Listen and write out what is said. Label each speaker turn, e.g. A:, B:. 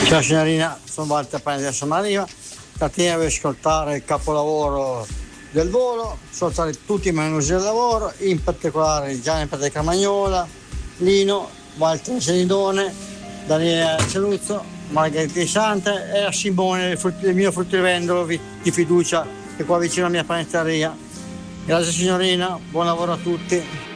A: Ciao signorina, sono Walter Pani di San Maria. Stamattina devo ascoltare il capolavoro del volo, ascoltare tutti i menusi del lavoro, in particolare Gianni Patrick Magnola, Lino, Walter Senidone, Daniele Celuzzo, Margherita Di Sante e a Simone, il mio fruttivendolo di fiducia che è qua vicino alla mia panetteria. Grazie signorina, buon lavoro a tutti.